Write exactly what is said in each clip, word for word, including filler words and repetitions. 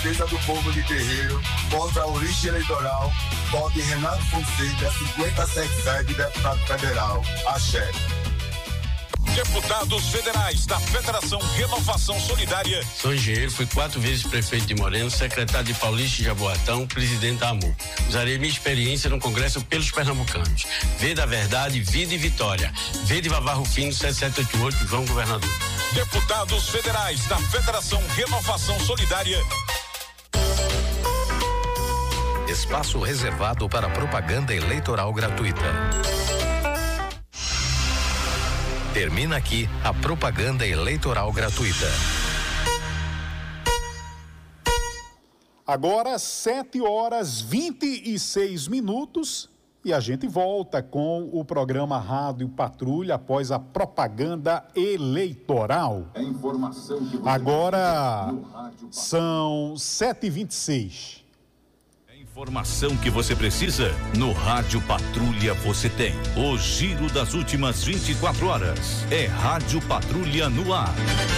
defesa do povo de Terreiro, contra o lixo eleitoral, vote em Renato Fonseca, cinquenta e sete sete, deputado federal. Axé. Deputados federais da Federação Renovação Solidária. Sou engenheiro, fui quatro vezes prefeito de Moreno, secretário de Paulista e Jaboatão, presidente da AMU. Usarei minha experiência no Congresso pelos pernambucanos. V da Verdade, Vida e Vitória. V de Vavá Rufino, sete sete oito oito, João Governador. Deputados federais da Federação Renovação Solidária. Espaço reservado para propaganda eleitoral gratuita. Termina aqui a propaganda eleitoral gratuita. Agora, sete horas vinte e seis minutos e a gente volta com o programa Rádio Patrulha após a propaganda eleitoral. É informação que você Agora são sete e vinte e seis. Informação que você precisa, no Rádio Patrulha você tem. O giro das últimas vinte e quatro horas. É Rádio Patrulha no ar.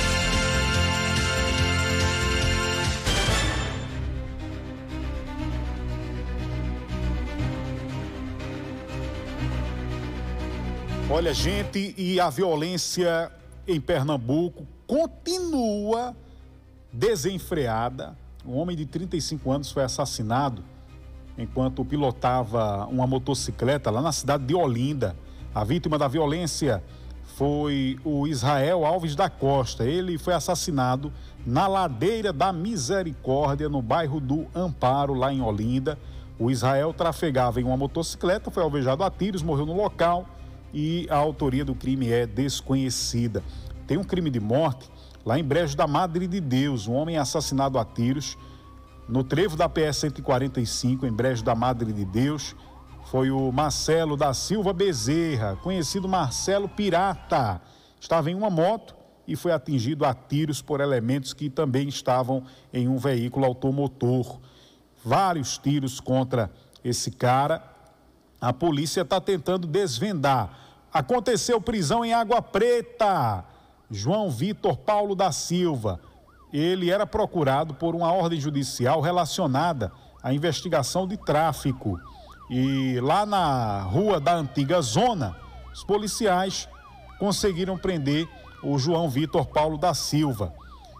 Olha, gente, e a violência em Pernambuco continua desenfreada. Um homem de trinta e cinco anos foi assassinado enquanto pilotava uma motocicleta lá na cidade de Olinda. A vítima da violência foi o Israel Alves da Costa. Ele foi assassinado na Ladeira da Misericórdia, no bairro do Amparo, lá em Olinda. O Israel trafegava em uma motocicleta, foi alvejado a tiros, morreu no local e a autoria do crime é desconhecida. Tem um crime de morte lá em Brejo da Madre de Deus. Um homem assassinado a tiros no trevo da P S cento e quarenta e cinco, em Brejo da Madre de Deus. Foi o Marcelo da Silva Bezerra, conhecido Marcelo Pirata. Estava em uma moto e foi atingido a tiros por elementos que também estavam em um veículo automotor. Vários tiros contra esse cara. A polícia está tentando desvendar. Aconteceu prisão em Água Preta. João Vitor Paulo da Silva. Ele era procurado por uma ordem judicial relacionada à investigação de tráfico. E lá na rua da antiga zona, os policiais conseguiram prender o João Vitor Paulo da Silva.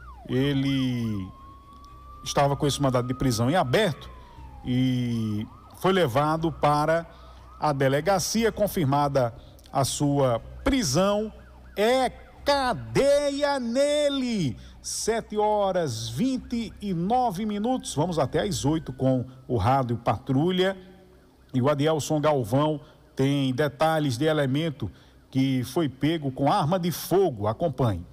Ele estava com esse mandado de prisão em aberto e foi levado para a delegacia. Confirmada a sua prisão, é cadeia nele. Sete horas vinte e nove minutos. Vamos até às oito com o Rádio Patrulha. E o Adielson Galvão tem detalhes de elemento que foi pego com arma de fogo. Acompanhe.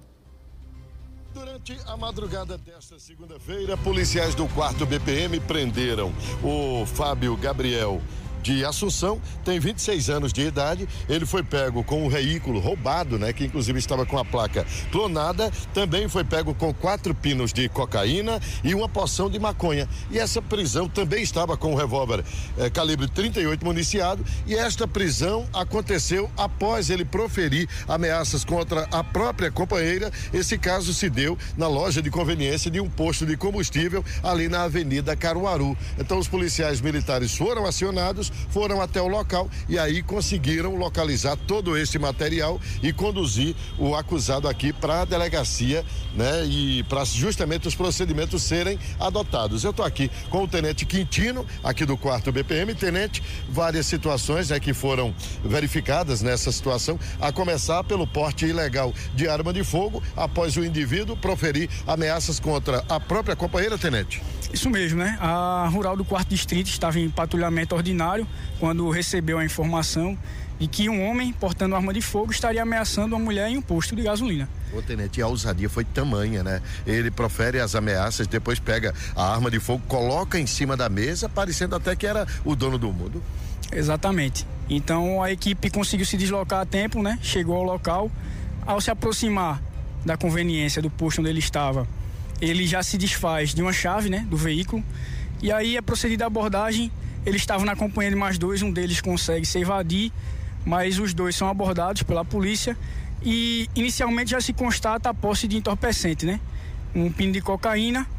Durante a madrugada desta segunda-feira, policiais do quarto B P M prenderam o Fábio Gabriel de Assunção, tem vinte e seis anos de idade. Ele foi pego com um veículo roubado, né? Que inclusive estava com a placa clonada. Também foi pego com quatro pinos de cocaína e uma porção de maconha. E essa prisão também estava com um revólver eh, calibre trinta e oito municiado. E esta prisão aconteceu após ele proferir ameaças contra a própria companheira. Esse caso se deu na loja de conveniência de um posto de combustível ali na Avenida Caruaru. Então os policiais militares foram acionados, foram até o local e aí conseguiram localizar todo este material e conduzir o acusado aqui para a delegacia, né? E para justamente os procedimentos serem adotados. Eu estou aqui com o tenente Quintino, aqui do quarto B P M. Tenente, várias situações, né, que foram verificadas nessa situação, a começar pelo porte ilegal de arma de fogo após o indivíduo proferir ameaças contra a própria companheira, tenente. Isso mesmo, né? A Rural do quarto Distrito estava em patrulhamento ordinário quando recebeu a informação de que um homem portando arma de fogo estaria ameaçando uma mulher em um posto de gasolina. Ô, tenente, a ousadia foi tamanha, né? Ele profere as ameaças, depois pega a arma de fogo, coloca em cima da mesa, parecendo até que era o dono do mundo. Exatamente. Então a equipe conseguiu se deslocar a tempo, né? Chegou ao local. Ao se aproximar da conveniência do posto onde ele estava, ele já se desfaz de uma chave, né, do veículo, e aí é procedida a abordagem. Ele estava na companhia de mais dois, um deles consegue se evadir, mas os dois são abordados pela polícia e inicialmente já se constata a posse de entorpecente, né, um pino de cocaína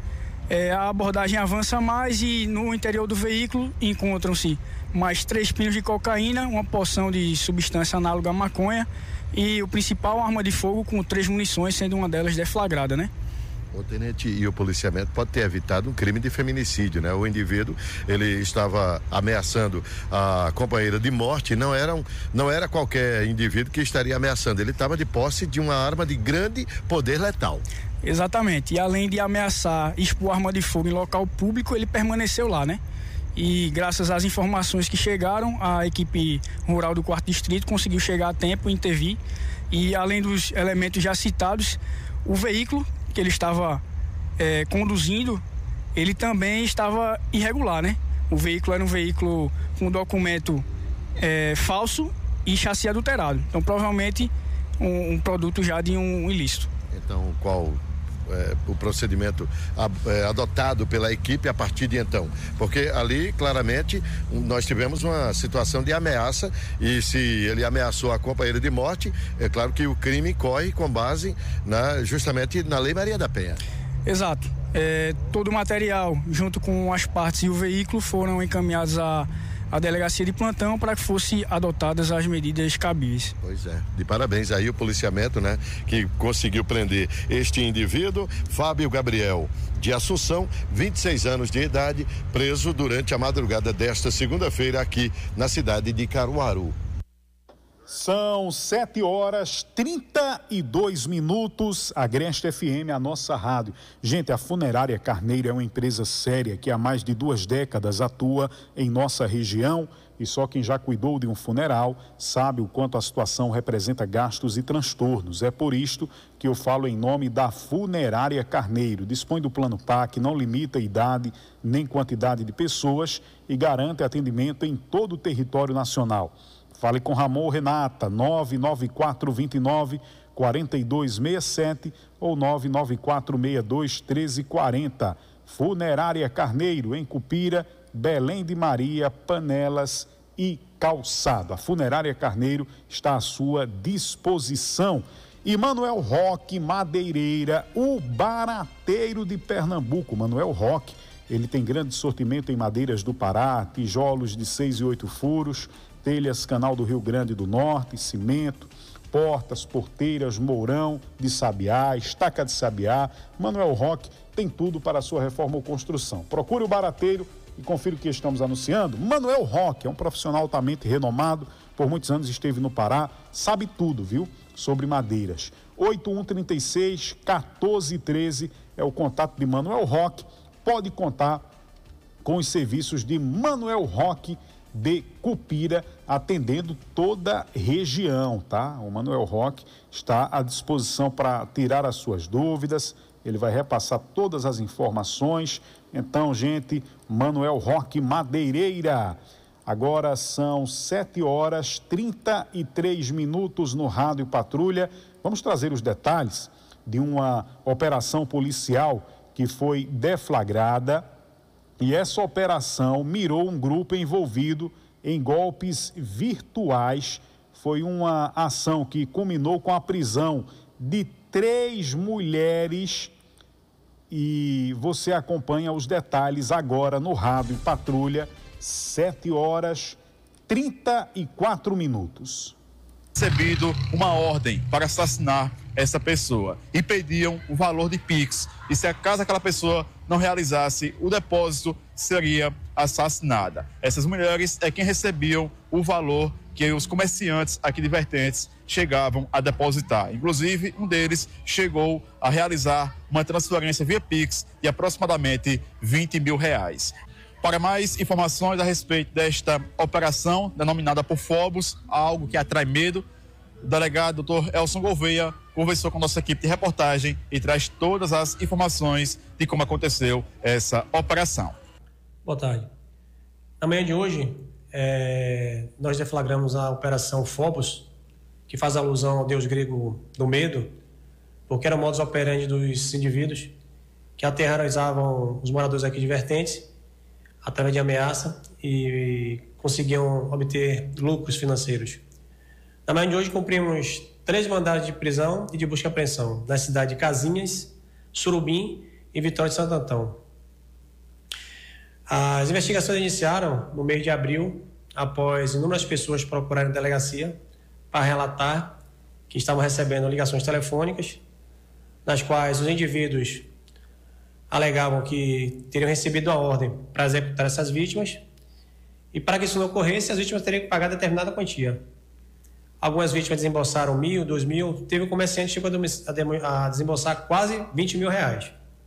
é, a abordagem avança mais e no interior do veículo encontram-se mais três pinos de cocaína, uma porção de substância análoga à maconha e o principal, arma de fogo com três munições, sendo uma delas deflagrada, né? O tenente, e o policiamento pode ter evitado um crime de feminicídio, né? O indivíduo, ele estava ameaçando a companheira de morte, não era, um, não era qualquer indivíduo que estaria ameaçando, ele estava de posse de uma arma de grande poder letal. Exatamente, e além de ameaçar expor arma de fogo em local público, ele permaneceu lá, né? E graças às informações que chegaram, a equipe rural do quarto distrito conseguiu chegar a tempo, intervir, e além dos elementos já citados, o veículo que ele estava é, conduzindo, ele também estava irregular, né? O veículo era um veículo com documento é, falso e chassi adulterado. Então, provavelmente, um, um produto já de um ilícito. Então, qual é, o procedimento é, adotado pela equipe a partir de então? Porque ali, claramente, nós tivemos uma situação de ameaça e se ele ameaçou a companheira de morte, é claro que o crime corre com base na, justamente na Lei Maria da Penha. Exato. É, todo o material, junto com as partes e o veículo, foram encaminhados à, à delegacia de plantão para que fossem adotadas as medidas cabíveis. Pois é, de parabéns aí o policiamento, né, que conseguiu prender este indivíduo, Fábio Gabriel de Assunção, vinte e seis anos de idade, preso durante a madrugada desta segunda-feira aqui na cidade de Caruaru. São sete horas trinta e dois minutos, Agreste F M, a nossa rádio. Gente, a Funerária Carneiro é uma empresa séria que há mais de duas décadas atua em nossa região e só quem já cuidou de um funeral sabe o quanto a situação representa gastos e transtornos. É por isto que eu falo em nome da Funerária Carneiro. Dispõe do plano P A C, não limita idade nem quantidade de pessoas e garante atendimento em todo o território nacional. Fale com Ramon Renata, nove nove quatro dois nove, quatro dois seis sete ou nove nove quatro seis dois, um três quatro zero. Funerária Carneiro, em Cupira, Belém de Maria, Panelas e Calçado. A Funerária Carneiro está à sua disposição. E Manuel Roque Madeireira, o barateiro de Pernambuco. Manuel Roque, ele tem grande sortimento em madeiras do Pará, tijolos de seis e oito furos, telhas Canal do Rio Grande do Norte, cimento, portas, porteiras, mourão de sabiá, estaca de sabiá. Manuel Roque tem tudo para a sua reforma ou construção. Procure o barateiro e confira o que estamos anunciando. Manuel Roque é um profissional altamente renomado, por muitos anos esteve no Pará, sabe tudo, viu, sobre madeiras. oito um três seis, um quatro um três é o contato de Manuel Roque. Pode contar com os serviços de Manuel Roque de Cupira, atendendo toda a região, tá? O Manuel Roque está à disposição para tirar as suas dúvidas, ele vai repassar todas as informações. Então, gente, Manuel Roque Madeireira. Agora são sete horas trinta e três minutos no Rádio Patrulha. Vamos trazer os detalhes de uma operação policial que foi deflagrada. E essa operação mirou um grupo envolvido em golpes virtuais. Foi uma ação que culminou com a prisão de três mulheres. E você acompanha os detalhes agora no Rádio Patrulha, sete horas trinta e quatro minutos. Recebido uma ordem para assassinar essa pessoa e pediam o valor de Pix. E se acaso aquela pessoa não realizasse o depósito, seria assassinada. Essas mulheres é quem recebiam o valor que os comerciantes aqui de Vertentes chegavam a depositar. Inclusive, um deles chegou a realizar uma transferência via Pix de aproximadamente vinte mil reais. Para mais informações a respeito desta operação, denominada por Phobos, algo que atrai medo, o delegado doutor Elson Gouveia conversou com a nossa equipe de reportagem e traz todas as informações de como aconteceu essa operação. Boa tarde. Na manhã de hoje, é, nós deflagramos a operação Phobos, que faz alusão ao deus grego do medo, porque era o modus operandi dos indivíduos que aterrorizavam os moradores aqui de Vertentes através de ameaça e conseguiam obter lucros financeiros. Na manhã de hoje cumprimos três mandados de prisão e de busca e apreensão nas cidades de Casinhas, Surubim e Vitória de Santo Antão. As investigações iniciaram no mês de abril, após inúmeras pessoas procurarem a delegacia para relatar que estavam recebendo ligações telefônicas, nas quais os indivíduos alegavam que teriam recebido a ordem para executar essas vítimas, e para que isso não ocorresse, as vítimas teriam que pagar determinada quantia. Algumas vítimas desembolsaram mil, dois mil, teve um comerciante que chegou a desembolsar quase vinte mil reais.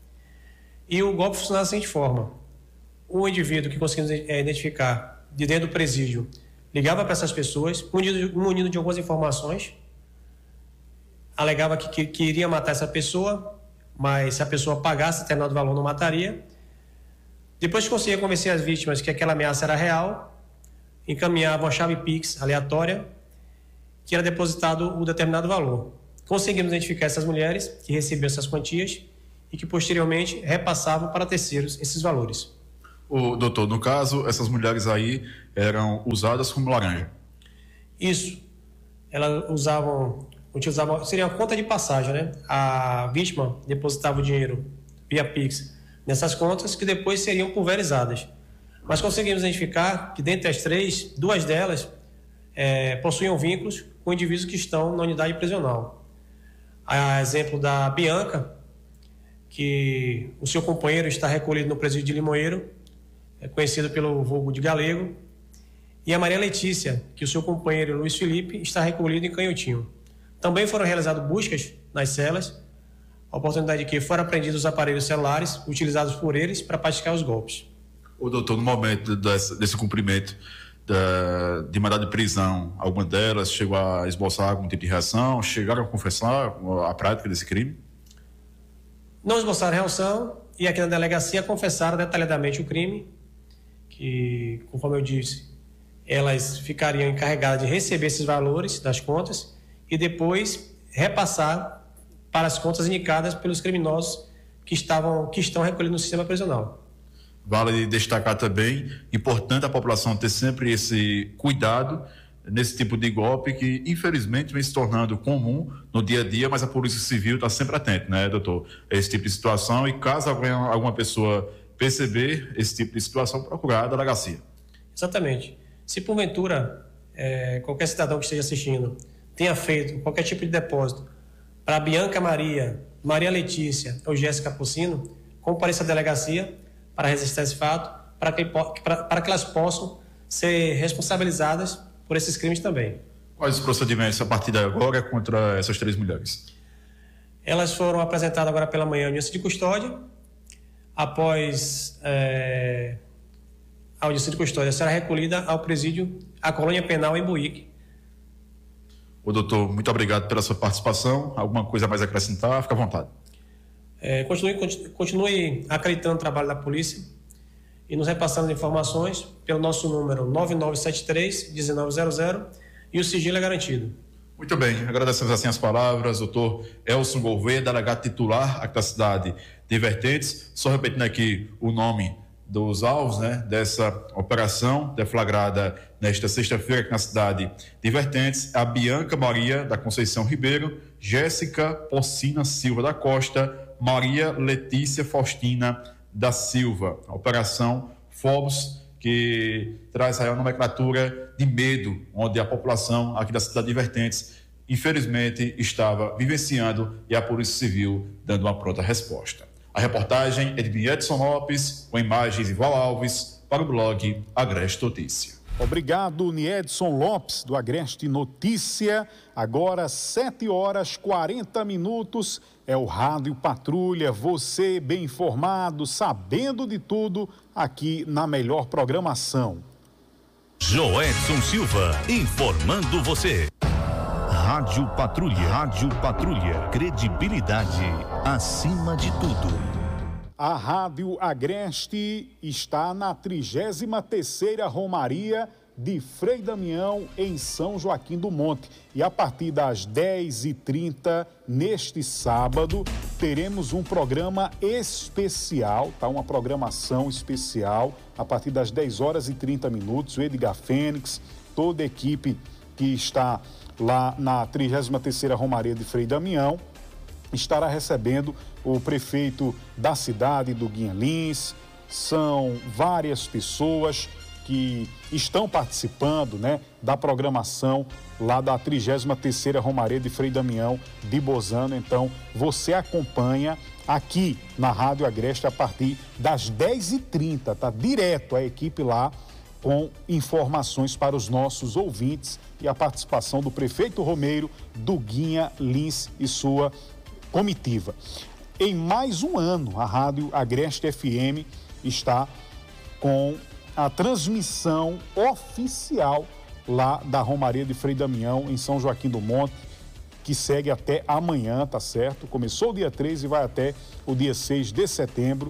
E o golpe funcionava da seguinte forma: o indivíduo que conseguimos identificar de dentro do presídio ligava para essas pessoas, munido, munido de algumas informações, alegava que, que, que iria matar essa pessoa, mas se a pessoa pagasse determinado valor não mataria. Depois que conseguia convencer as vítimas que aquela ameaça era real, encaminhava uma chave Pix aleatória que era depositado o determinado valor. Conseguimos identificar essas mulheres que recebiam essas quantias e que posteriormente repassavam para terceiros esses valores. O doutor, no caso, essas mulheres aí eram usadas como laranja? Isso. Elas usavam, utilizavam, seria uma conta de passagem, né? A vítima depositava o dinheiro via Pix nessas contas que depois seriam pulverizadas. Mas conseguimos identificar que dentre as três, duas delas é, possuíam vínculos com indivíduos que estão na unidade prisional. A exemplo da Bianca, que o seu companheiro está recolhido no presídio de Limoeiro, é conhecido pelo vulgo de Galego, e a Maria Letícia, que o seu companheiro Luiz Felipe está recolhido em Canhotinho. Também foram realizadas buscas nas celas, a oportunidade de que foram apreendidos os aparelhos celulares utilizados por eles para praticar os golpes. O doutor, no momento desse, desse cumprimento da, de mandado de prisão, alguma delas chegou a esboçar algum tipo de reação? Chegaram a confessar a prática desse crime? Não esboçaram reação e aqui na delegacia confessaram detalhadamente o crime, que, conforme eu disse, elas ficariam encarregadas de receber esses valores das contas e depois repassar para as contas indicadas pelos criminosos que, estavam, que estão recolhidos no sistema prisional. Vale destacar também, importante a população ter sempre esse cuidado nesse tipo de golpe que, infelizmente, vem se tornando comum no dia a dia, mas a Polícia Civil está sempre atenta, né, doutor, a esse tipo de situação, e caso alguma, alguma pessoa perceber esse tipo de situação, procurar a delegacia. Exatamente. Se porventura é, qualquer cidadão que esteja assistindo tenha feito qualquer tipo de depósito para Bianca Maria, Maria Letícia ou Jéssica Pocino, compareça à delegacia para registrar esse fato, para que, para, para que elas possam ser responsabilizadas por esses crimes também. Quais os procedimentos a partir de agora contra essas três mulheres? Elas foram apresentadas agora pela manhã em audiência de custódia. Após é, a audiência de custódia, será recolhida ao presídio, à colônia penal em Buíque. O doutor, muito obrigado pela sua participação. Alguma coisa mais a acrescentar? Fica à vontade. É, continue, continue acreditando no trabalho da polícia e nos repassando informações pelo nosso número nove nove sete três, um nove zero zero e o sigilo é garantido. Muito bem, agradecemos assim as palavras, doutor Elson Gouveia, delegado titular aqui da cidade de Vertentes. Só repetindo aqui o nome dos alvos, né, dessa operação deflagrada nesta sexta-feira aqui na cidade de Vertentes: a Bianca Maria da Conceição Ribeiro, Jéssica Pocina Silva da Costa, Maria Letícia Faustina da Silva. A operação Phobos, que traz aí a nomenclatura de medo, onde a população aqui da cidade de Vertentes, infelizmente, estava vivenciando, e a Polícia Civil dando uma pronta resposta. A reportagem é de Edson Lopes, com imagens de Val Alves, para o blog Agreste Notícia. Obrigado, Niedson Lopes, do Agreste Notícia. Agora, sete horas e quarenta minutos, é o Rádio Patrulha. Você bem informado, sabendo de tudo, aqui na melhor programação. Joedson Silva, informando você. Rádio Patrulha. Rádio Patrulha. Credibilidade acima de tudo. A Rádio Agreste está na trigésima terceira Romaria de Frei Damião, em São Joaquim do Monte. E a partir das dez e trinta, neste sábado, teremos um programa especial, tá? Uma programação especial, a partir das dez horas e trinta minutos. O Edgar Fênix, toda a equipe que está lá na trigésima terceira Romaria de Frei Damião, estará recebendo o prefeito da cidade do Guimarães, são várias pessoas que estão participando, né, da programação lá da trigésima terceira Romaria de Frei Damião de Bozano. Então, você acompanha aqui na Rádio Agreste a partir das dez e trinta, tá? Direto a equipe lá com informações para os nossos ouvintes e a participação do prefeito Romeiro, do Guinha Lins e sua comitiva. Em mais um ano, a Rádio Agreste F M está com a transmissão oficial lá da Romaria de Frei Damião, em São Joaquim do Monte, que segue até amanhã, tá certo? Começou o dia três e vai até o dia seis de setembro.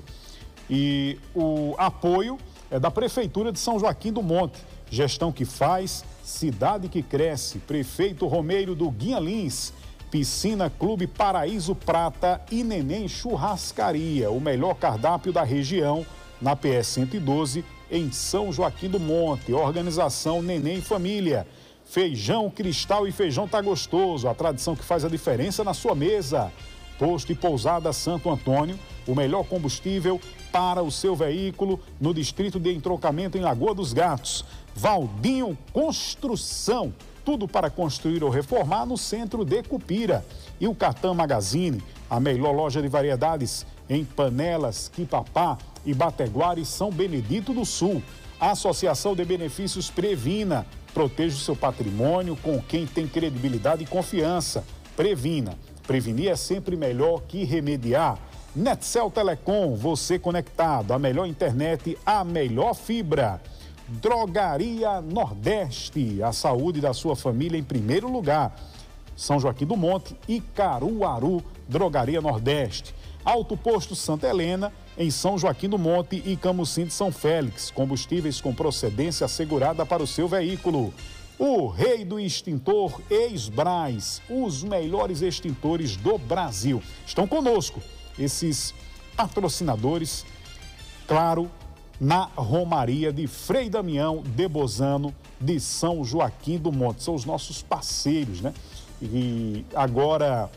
E o apoio é da Prefeitura de São Joaquim do Monte. Gestão que faz, cidade que cresce. Prefeito Romeiro do Guinha Lins. Piscina Clube Paraíso Prata e Neném Churrascaria. O melhor cardápio da região na P S cento e doze, em São Joaquim do Monte. Organização Neném Família. Feijão Cristal e feijão tá gostoso. A tradição que faz a diferença na sua mesa. Posto e Pousada Santo Antônio. O melhor combustível para o seu veículo no distrito de entroncamento em Lagoa dos Gatos. Valdinho Construção. Tudo para construir ou reformar no centro de Cupira. E o Cartão Magazine, a melhor loja de variedades em Panelas, Quipapá, Ibateguara e São Benedito do Sul. A Associação de Benefícios Previna. Proteja o seu patrimônio com quem tem credibilidade e confiança. Previna. Prevenir é sempre melhor que remediar. Netcel Telecom, você conectado. A melhor internet, a melhor fibra. Drogaria Nordeste, a saúde da sua família em primeiro lugar. São Joaquim do Monte e Caruaru, Drogaria Nordeste. Alto Posto Santa Helena, em São Joaquim do Monte e Camusim de São Félix. Combustíveis com procedência assegurada para o seu veículo. O rei do extintor, Ex-Braz, os melhores extintores do Brasil. Estão conosco esses patrocinadores, claro, na Romaria de Frei Damião de Bozano, de São Joaquim do Monte. São os nossos parceiros, né? E agora,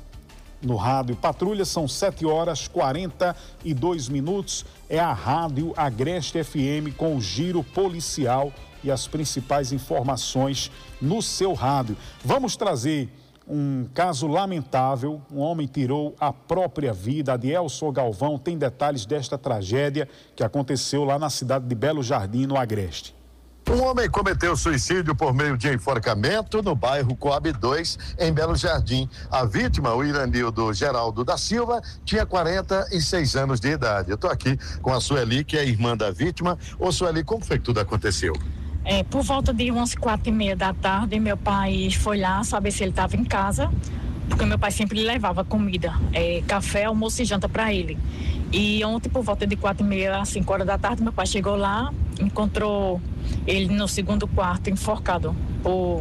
no Rádio Patrulha, são sete horas e quarenta e dois minutos. É a Rádio Agreste F M com o giro policial e as principais informações no seu rádio. Vamos trazer um caso lamentável. Um homem tirou a própria vida. Adielson Galvão tem detalhes desta tragédia que aconteceu lá na cidade de Belo Jardim, no Agreste. Um homem cometeu suicídio por meio de enforcamento no bairro Coab dois, em Belo Jardim. A vítima, o Iranildo Geraldo da Silva, tinha quarenta e seis anos de idade. Eu estou aqui com a Sueli, que é irmã da vítima. Ô Sueli, como foi que tudo aconteceu? É, por volta de umas quatro e meia da tarde, meu pai foi lá saber se ele estava em casa, porque meu pai sempre levava comida, é, café, almoço e janta para ele. E ontem, por volta de quatro e meia, às cinco horas da tarde, meu pai chegou lá, encontrou ele no segundo quarto, enforcado. Por...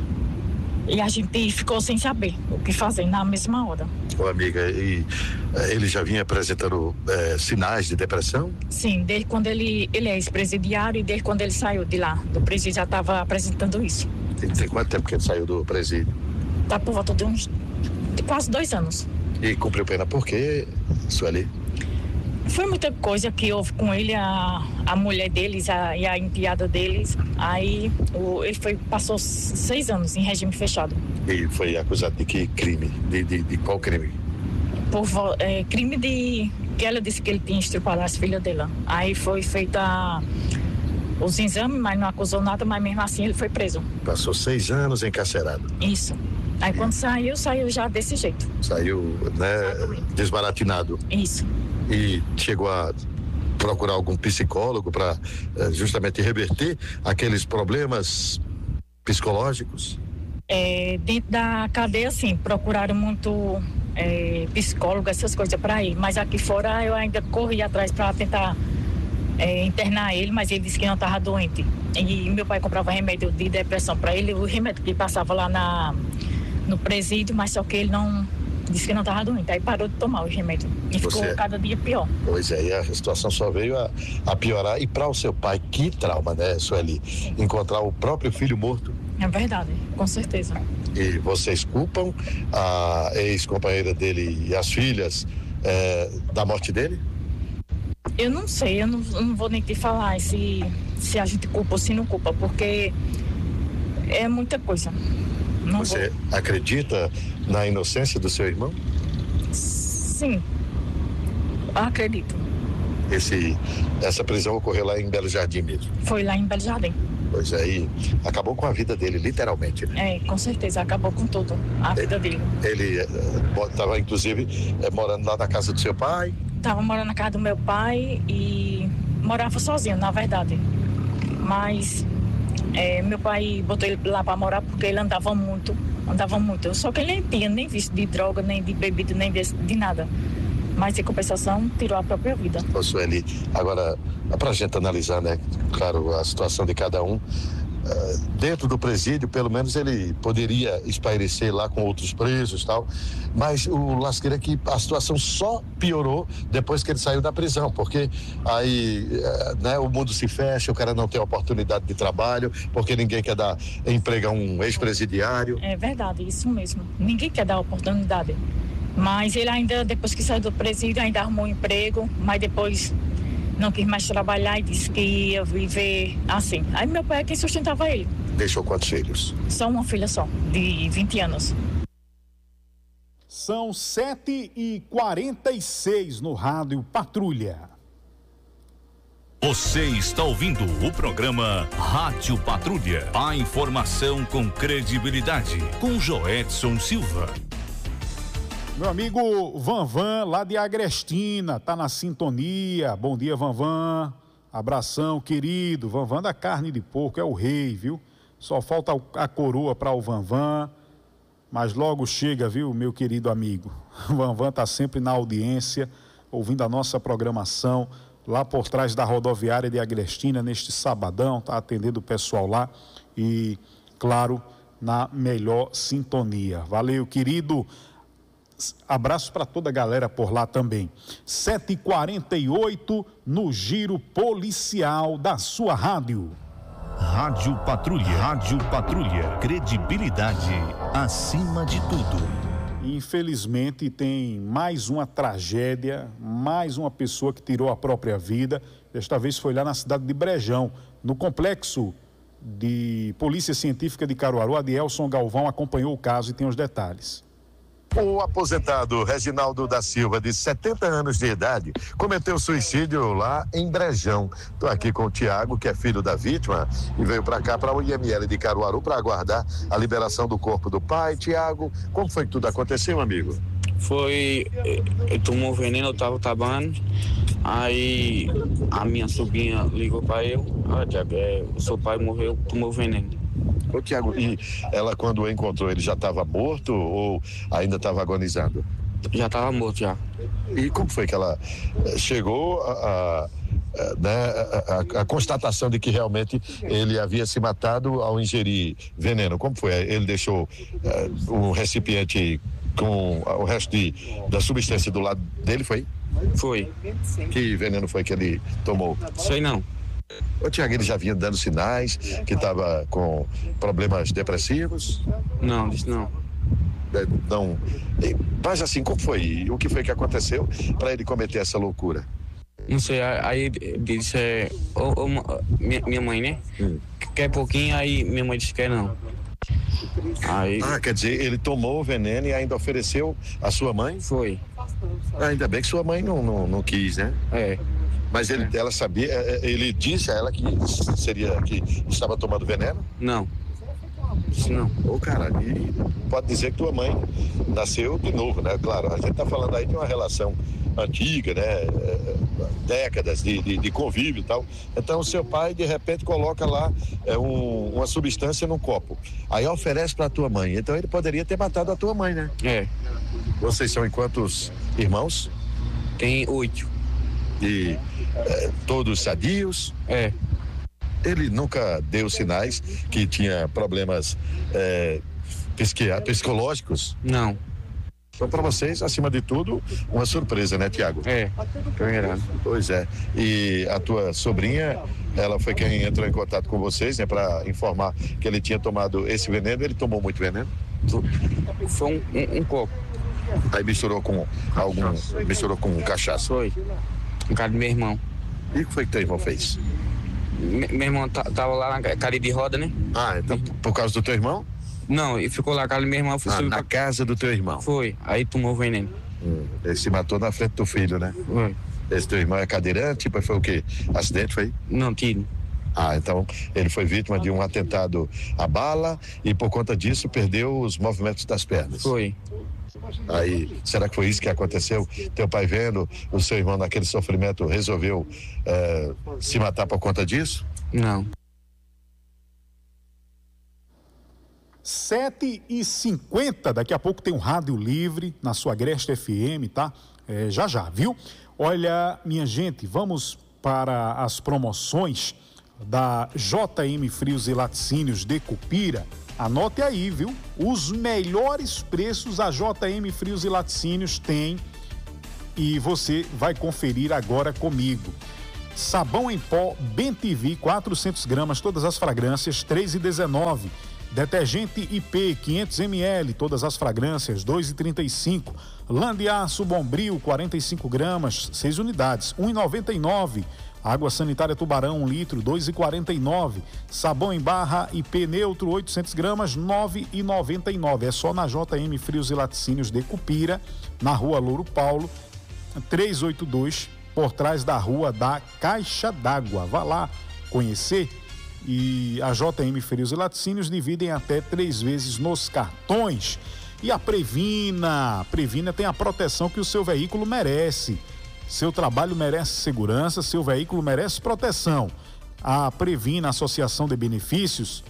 E a gente ficou sem saber o que fazer na mesma hora. Ô amiga, e ele já vinha apresentando é, sinais de depressão? Sim, desde quando ele, ele é ex-presidiário e desde quando ele saiu de lá, do presídio, já estava apresentando isso. Tem, tem quanto tempo que ele saiu do presídio? Tá por volta de uns de quase dois anos. E cumpriu pena por quê, Sueli? Foi muita coisa que houve com ele, a, a mulher deles a, e a enteada deles. Aí o, ele foi, passou seis anos em regime fechado. E foi acusado de que crime? De, de, de qual crime? Por é, crime de... que ela disse que ele tinha estrupado as filhas dela. Aí foi feita os exames, mas não acusou nada, mas mesmo assim ele foi preso. Passou seis anos encarcerado. Isso. Aí quando saiu, saiu já desse jeito. Saiu, né, desbaratinado. Isso. E chegou a procurar algum psicólogo para justamente reverter aqueles problemas psicológicos? É, dentro da cadeia, sim, procuraram muito é, psicólogo, essas coisas para ele. Mas aqui fora eu ainda corri atrás para tentar é, internar ele, mas ele disse que não estava doente. E meu pai comprava remédio de depressão para ele, o remédio que passava lá na, no presídio, mas só que ele não... disse que não estava doente, aí parou de tomar o remédio e ficou Você... cada dia pior. Pois é, e a situação só veio a, a piorar. E para o seu pai, que trauma, né, Sueli? Encontrar o próprio filho morto. É verdade, com certeza. E vocês culpam a ex-companheira dele e as filhas é, da morte dele? Eu não sei, eu não, eu não vou nem te falar se, se a gente culpa ou se não culpa, porque é muita coisa. Não Você vou... acredita na inocência do seu irmão? Sim, acredito. Esse, essa prisão ocorreu lá em Belo Jardim mesmo? Foi lá em Belo Jardim. Pois é, e acabou com a vida dele, literalmente, né? É, com certeza, acabou com tudo, a ele, vida dele. Ele estava, uh, inclusive, uh, morando lá na casa do seu pai? Estava morando na casa do meu pai e morava sozinho, na verdade. Mas é, meu pai botou ele lá para morar porque ele andava muito, andava muito. Só que ele nem tinha nem visto de droga, nem de bebida, nem de, de nada. Mas, em compensação, tirou a própria vida. Ô, Sueli, agora, pra gente analisar, né, claro, a situação de cada um, uh, dentro do presídio, pelo menos ele poderia espairecer lá com outros presos e tal, mas o lasqueiro é que a situação só piorou depois que ele saiu da prisão, porque aí, uh, né, o mundo se fecha, o cara não tem oportunidade de trabalho, porque ninguém quer dar emprego a um ex-presidiário. É verdade, isso mesmo. Ninguém quer dar oportunidade. Mas ele ainda, depois que saiu do presídio, ainda arrumou um emprego, mas depois não quis mais trabalhar e disse que ia viver assim. Aí meu pai é quem sustentava ele. Deixou quantos filhos? Só uma filha só, de vinte anos. São sete e quarenta e seis no Rádio Patrulha. Você está ouvindo o programa Rádio Patrulha. A informação com credibilidade, com Joedson Silva. Meu amigo Vanvan, lá de Agrestina, tá na sintonia. Bom dia, Vanvan. Abração, querido. Vanvan da carne de porco é o rei, viu? Só falta a coroa para o Vanvan, mas logo chega, viu, meu querido amigo. O Vanvan tá sempre na audiência, ouvindo a nossa programação, lá por trás da rodoviária de Agrestina, neste sabadão, tá atendendo o pessoal lá e, claro, na melhor sintonia. Valeu, querido. Abraço para toda a galera por lá também. sete e quarenta e oito no Giro Policial da sua rádio. Rádio Patrulha. Rádio Patrulha. Credibilidade acima de tudo. Infelizmente tem mais uma tragédia, mais uma pessoa que tirou a própria vida. Desta vez foi lá na cidade de Brejão, no complexo de Polícia Científica de Caruaru. Adielson Galvão acompanhou o caso e tem os detalhes. O aposentado Reginaldo da Silva, de setenta anos de idade, cometeu suicídio lá em Brejão. Estou aqui com o Tiago, que é filho da vítima, e veio para cá, para o I M L de Caruaru, para aguardar a liberação do corpo do pai. Tiago, como foi que tudo aconteceu, amigo? Foi, ele tomou veneno, eu estava acabando, aí a minha sobrinha ligou para eu, ah, Tiago, é, o seu pai morreu, tomou veneno. Ô, Tiago, e ela quando o encontrou, ele já estava morto ou ainda estava agonizando? Já estava morto, já. E como foi que ela chegou a, a, a, né, a, a, a constatação de que realmente ele havia se matado ao ingerir veneno? Como foi? Ele deixou uh, um recipiente com o resto de, da substância do lado dele, foi? Foi. Que veneno foi que ele tomou? Sei não. O Tiago, ele já vinha dando sinais que estava com problemas depressivos? Não, disse não. É, não. Mas assim, como foi? O que foi que aconteceu para ele cometer essa loucura? Não sei, aí ele disse, é, oh, oh, minha, minha mãe, né? Hum. Quer pouquinho, aí minha mãe disse que quer não. Aí... Ah, quer dizer, ele tomou o veneno e ainda ofereceu a sua mãe? Foi. Ainda bem que sua mãe não, não, não quis, né? É. Mas ele, ela sabia, ele disse a ela que seria, que estava tomando veneno? Não. Não. Ô, oh, cara, e pode dizer que tua mãe nasceu de novo, né? Claro, a gente tá falando aí de uma relação antiga, né? Décadas de, de, de convívio e tal. Então, o seu pai, de repente, coloca lá é, um, uma substância num copo. Aí oferece pra tua mãe. Então, ele poderia ter matado a tua mãe, né? É. Vocês são em quantos irmãos? Tem oito. E é, todos sadios? É. Ele nunca deu sinais que tinha problemas é, psicológicos? Não. Então, para vocês, acima de tudo, uma surpresa, né, Tiago? É, verdade. Pois é. E a tua sobrinha, ela foi quem entrou em contato com vocês, né, para informar que ele tinha tomado esse veneno. Ele tomou muito veneno? Foi um, um, um copo. Aí misturou com algum, misturou com cachaça? Foi. Um cara do meu irmão. E o que foi que teu irmão fez? Me, meu irmão t- tava lá na cadeira de roda, né? Ah, então por causa do teu irmão? Não, ele ficou lá, cara, meu irmão foi Ah, subir na pra... casa do teu irmão? Foi, aí tomou o veneno. Hum, ele se matou na frente do filho, né? Foi. Esse teu irmão é cadeirante, tipo, foi o quê? Acidente, foi? Não, tiro. Ah, então ele foi vítima de um atentado à bala e por conta disso perdeu os movimentos das pernas. Foi. Aí, será que foi isso que aconteceu? Teu pai vendo o seu irmão naquele sofrimento resolveu eh, se matar por conta disso? Não. sete e cinquenta, daqui a pouco tem um rádio livre na sua Agreste F M, tá? É, já já, viu? Olha, minha gente, vamos para as promoções da J M Frios e Laticínios de Cupira. Anote aí, viu? Os melhores preços a J M Frios e Laticínios tem e você vai conferir agora comigo. Sabão em pó Ben T V, quatrocentos gramas, todas as fragrâncias, três reais e dezenove centavos. Detergente I P, quinhentos mililitros, todas as fragrâncias, dois reais e trinta e cinco centavos. Lã de aço Bombril, quarenta e cinco gramas, seis unidades, um real e noventa e nove centavos. Água sanitária Tubarão, um litro, dois reais e quarenta e nove centavos. Sabão em barra I P Neutro, oitocentos gramas, nove reais e noventa e nove centavos. É só na J M Frios e Laticínios de Cupira, na rua Louro Paulo, trezentos e oitenta e dois, por trás da rua da Caixa d'Água. Vá lá conhecer. E a J M Frios e Laticínios dividem até três vezes nos cartões. E a Previna, a Previna tem a proteção que o seu veículo merece. Seu trabalho merece segurança, seu veículo merece proteção. A Previna, Associação de Benefícios,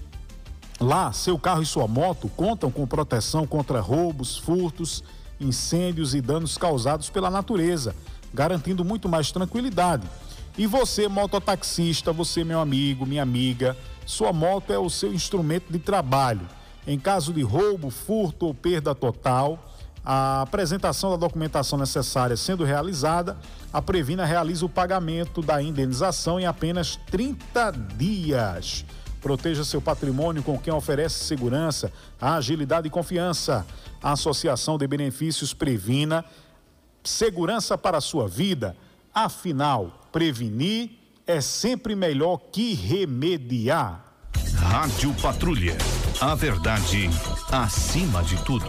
lá seu carro e sua moto contam com proteção contra roubos, furtos, incêndios e danos causados pela natureza, garantindo muito mais tranquilidade. E você, mototaxista, você, meu amigo, minha amiga, sua moto é o seu instrumento de trabalho. Em caso de roubo, furto ou perda total, a apresentação da documentação necessária sendo realizada, a Previna realiza o pagamento da indenização em apenas trinta dias. Proteja seu patrimônio com quem oferece segurança, agilidade e confiança. A Associação de Benefícios Previna, segurança para a sua vida. Afinal, prevenir é sempre melhor que remediar. Rádio Patrulha. A verdade acima de tudo.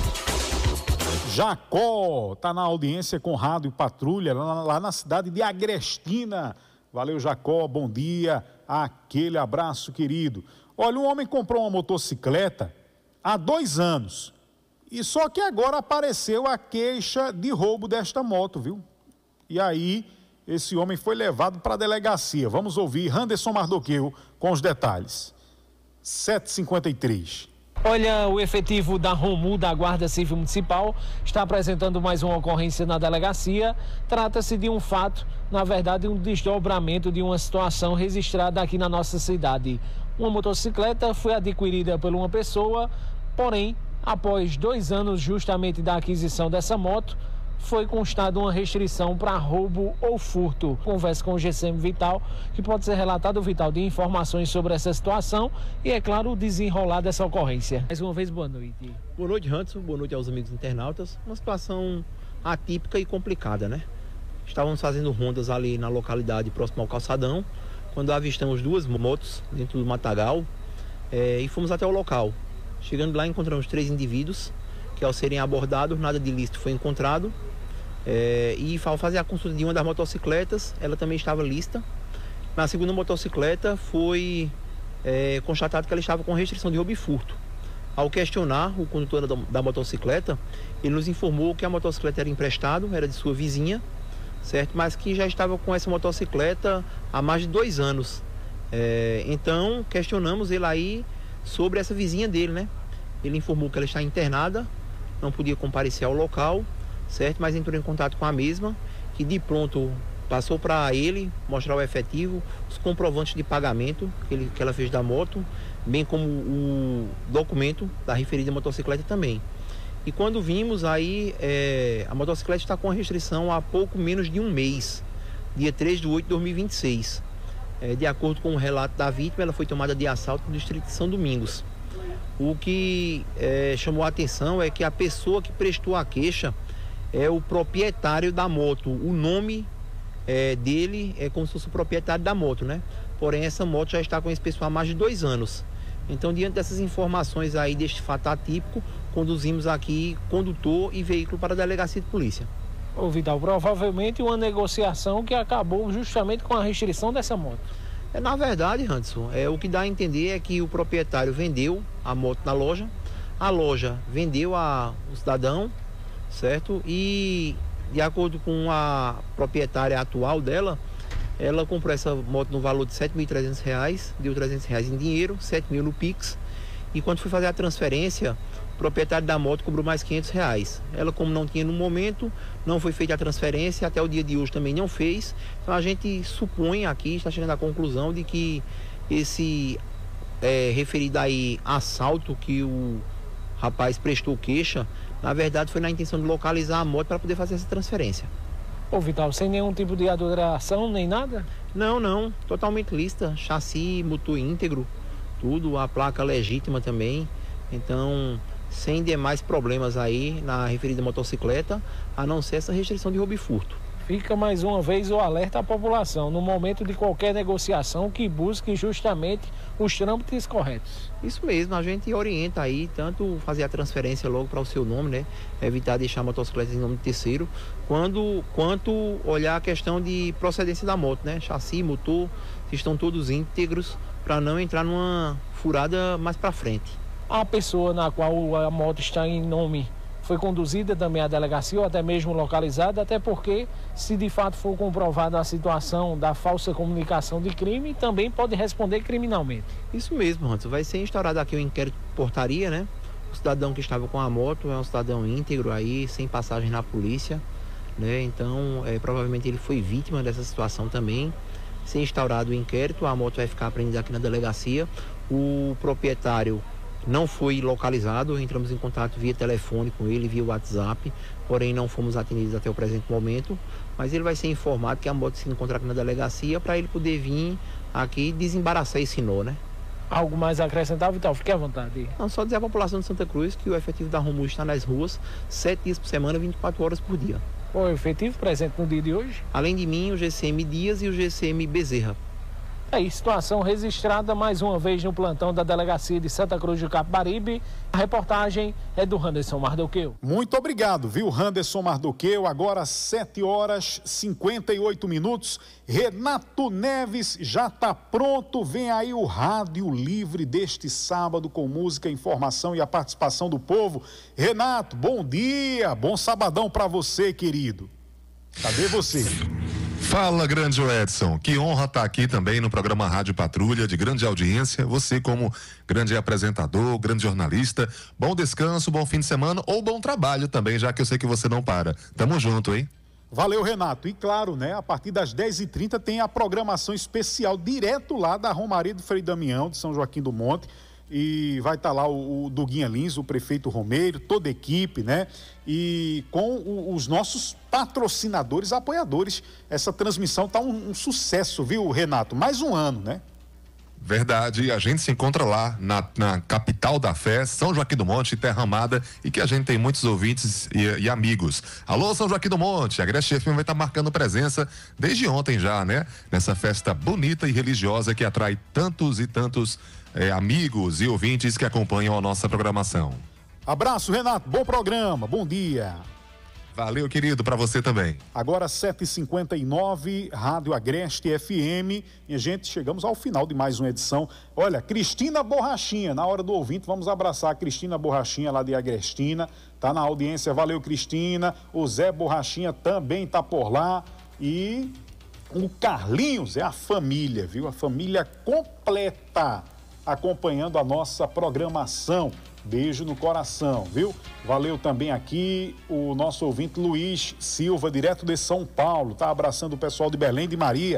Jacó tá na audiência com Rádio Patrulha, lá, lá na cidade de Agrestina. Valeu, Jacó, bom dia, aquele abraço, querido. Olha, um homem comprou uma motocicleta há dois anos e só que agora apareceu a queixa de roubo desta moto, viu? E aí, esse homem foi levado para a delegacia. Vamos ouvir Anderson Mardoqueu com os detalhes. sete e cinquenta e três. Olha, o efetivo da ROMU, da Guarda Civil Municipal, está apresentando mais uma ocorrência na delegacia. Trata-se de um fato, na verdade, um desdobramento de uma situação registrada aqui na nossa cidade. Uma motocicleta foi adquirida por uma pessoa, porém, após dois anos justamente da aquisição dessa moto, foi constada uma restrição para roubo ou furto. Conversa com o G C M Vital, que pode ser relatado, Vital, de informações sobre essa situação e, é claro, o desenrolar dessa ocorrência. Mais uma vez, boa noite. Boa noite, Hanson. Boa noite aos amigos internautas. Uma situação atípica e complicada, né? Estávamos fazendo rondas ali na localidade próxima ao calçadão, quando avistamos duas motos dentro do matagal é, e fomos até o local. Chegando lá, encontramos três indivíduos que, ao serem abordados, nada de ilícito foi encontrado. É, e ao fazer a consulta de uma das motocicletas, ela também estava lícita. Na segunda motocicleta foi é, constatado que ela estava com restrição de roubo e furto. Ao questionar o condutor da, da motocicleta, ele nos informou que a motocicleta era emprestada, era de sua vizinha, certo? Mas que já estava com essa motocicleta há mais de dois anos. É, então questionamos ele aí sobre essa vizinha dele, né? Ele informou que ela está internada, não podia comparecer ao local, certo? Mas entrou em contato com a mesma, que de pronto passou para ele mostrar o efetivo, os comprovantes de pagamento que, ele, que ela fez da moto, bem como o documento da referida motocicleta também. E quando vimos aí, é, a motocicleta está com a restrição há pouco menos de um mês, dia três de oito de dois mil e vinte e seis. É, de acordo com o relato da vítima, ela foi tomada de assalto no distrito de São Domingos. O que é, chamou a atenção é que a pessoa que prestou a queixa é o proprietário da moto. O nome é, dele é como se fosse o proprietário da moto, né? Porém, essa moto já está com esse pessoal há mais de dois anos. Então, diante dessas informações aí, deste fato atípico, conduzimos aqui condutor e veículo para a delegacia de polícia. Ô Vidal, provavelmente uma negociação que acabou justamente com a restrição dessa moto. É, na verdade, Anderson, é, o que dá a entender é que o proprietário vendeu a moto na loja, a loja vendeu a, o cidadão, certo? E, de acordo com a proprietária atual dela, ela comprou essa moto no valor de sete mil e trezentos reais, deu trezentos reais em dinheiro, sete mil no Pix, e quando foi fazer a transferência, o proprietário da moto cobrou mais quinhentos reais. Ela, como não tinha no momento, não foi feita a transferência, até o dia de hoje também não fez. Então a gente supõe aqui, está chegando à conclusão de que esse é, referido aí assalto que o rapaz prestou queixa, na verdade foi na intenção de localizar a moto para poder fazer essa transferência. Ô Vital, sem nenhum tipo de adulteração nem nada? Não, não, totalmente lista, chassi, motor íntegro, tudo, a placa legítima também, então sem demais problemas aí na referida motocicleta, a não ser essa restrição de roubo e furto. Fica mais uma vez o alerta à população, no momento de qualquer negociação, que busque justamente os trâmites corretos. Isso mesmo, a gente orienta aí, tanto fazer a transferência logo para o seu nome, né? Evitar deixar a motocicleta em nome de terceiro, quando, quanto olhar a questão de procedência da moto, né? Chassi, motor, estão todos íntegros para não entrar numa furada mais para frente. A pessoa na qual a moto está em nome foi conduzida também à delegacia ou até mesmo localizada, até porque, se de fato for comprovada a situação da falsa comunicação de crime, também pode responder criminalmente. Isso mesmo, Anderson. Vai ser instaurado aqui o inquérito de portaria, né? O cidadão que estava com a moto é um cidadão íntegro aí, sem passagem na polícia, né? Então, é, provavelmente ele foi vítima dessa situação também. Ser instaurado o inquérito, a moto vai ficar apreendida aqui na delegacia. O proprietário não foi localizado, entramos em contato via telefone com ele, via WhatsApp, porém não fomos atendidos até o presente momento, mas ele vai ser informado que a moto se encontra aqui na delegacia para ele poder vir aqui desembaraçar esse nó, né? Algo mais a acrescentar, Vital? Fique à vontade. Não, só dizer à população de Santa Cruz que o efetivo da Romu está nas ruas, sete dias por semana, vinte e quatro horas por dia. O efetivo presente no dia de hoje? Além de mim, o G C M Dias e o G C M Bezerra. Aí, situação registrada mais uma vez no plantão da Delegacia de Santa Cruz do Capibaribe. A reportagem é do Randerson Mardoqueu. Muito obrigado, viu, Randerson Mardoqueu? Agora sete horas e cinquenta e oito minutos. Renato Neves já está pronto. Vem aí o Rádio Livre deste sábado com música, informação e a participação do povo. Renato, bom dia, bom sabadão para você, querido. Cadê você? Fala, grande Edson, que honra estar aqui também no programa Rádio Patrulha, de grande audiência, você como grande apresentador, grande jornalista, bom descanso, bom fim de semana ou bom trabalho também, já que eu sei que você não para. Tamo junto, hein? Valeu, Renato. E claro, né, a partir das dez e trinta tem a programação especial direto lá da Romaria do Frei Damião, de São Joaquim do Monte. E vai estar lá o, o Duguinha Lins, o prefeito Romeiro, toda a equipe, né? E com o, os nossos patrocinadores, apoiadores. Essa transmissão tá um, um sucesso, viu, Renato? Mais um ano, né? Verdade, a gente se encontra lá na, na capital da fé, São Joaquim do Monte, Terra Amada, e que a gente tem muitos ouvintes e, e amigos. Alô, São Joaquim do Monte, a Agreste F M vai estar marcando presença desde ontem já, né? Nessa festa bonita e religiosa que atrai tantos e tantos É, amigos e ouvintes que acompanham a nossa programação. Abraço, Renato, bom programa, bom dia. Valeu, querido, para você também. Agora sete e cinquenta e nove, Rádio Agreste F M, e gente, chegamos ao final de mais uma edição. Olha, Cristina Borrachinha, na hora do ouvinte, vamos abraçar a Cristina Borrachinha lá de Agrestina, tá na audiência, valeu, Cristina. O Zé Borrachinha também tá por lá, e o Carlinhos é a família, viu? A família completa acompanhando a nossa programação. Beijo no coração, viu? Valeu também aqui o nosso ouvinte Luiz Silva, direto de São Paulo, tá abraçando o pessoal de Belém de Maria.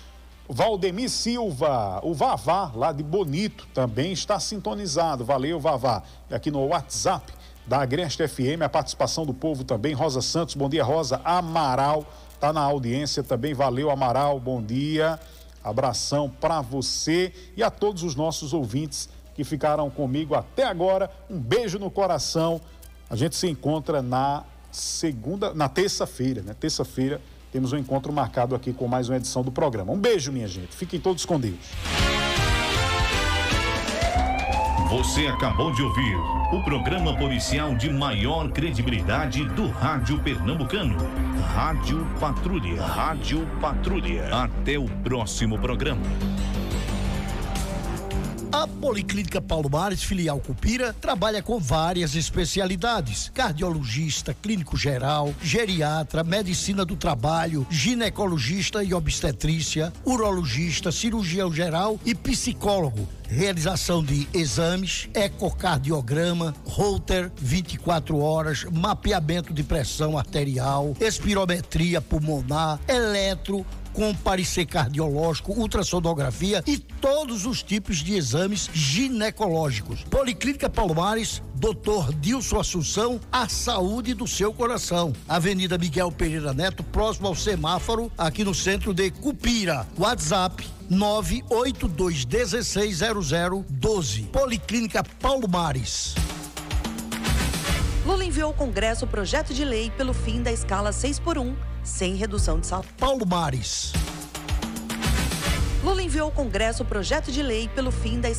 Valdemir Silva, o Vavá, lá de Bonito, também está sintonizado. Valeu, Vavá. E aqui no WhatsApp da Agreste F M, a participação do povo também. Rosa Santos, bom dia, Rosa. Amaral, tá na audiência também. Valeu, Amaral, bom dia. Abração para você e a todos os nossos ouvintes que ficaram comigo até agora. Um beijo no coração. A gente se encontra na segunda, na terça-feira, né? Terça-feira temos um encontro marcado aqui com mais uma edição do programa. Um beijo, minha gente. Fiquem todos com Deus. Você acabou de ouvir o programa policial de maior credibilidade do rádio pernambucano. Rádio Patrulha. Rádio Patrulha. Até o próximo programa. A Policlínica Paulo Mares, filial Cupira, trabalha com várias especialidades: cardiologista, clínico geral, geriatra, medicina do trabalho, ginecologista e obstetrícia, urologista, cirurgião geral e psicólogo. Realização de exames, ecocardiograma, Holter vinte e quatro horas, mapeamento de pressão arterial, espirometria pulmonar, eletro, com parecer cardiológico, ultrassonografia e todos os tipos de exames ginecológicos. Policlínica Paulo Mares, doutor Dilson Assunção, a saúde do seu coração. Avenida Miguel Pereira Neto, próximo ao semáforo, aqui no centro de Cupira. WhatsApp nove oito dois um seis zero zero um dois. Policlínica Paulo Mares. Lula enviou ao Congresso o projeto de lei pelo fim da escala seis por um, sem redução de salário. Paulo Mares. Lula enviou ao Congresso o projeto de lei pelo fim da escala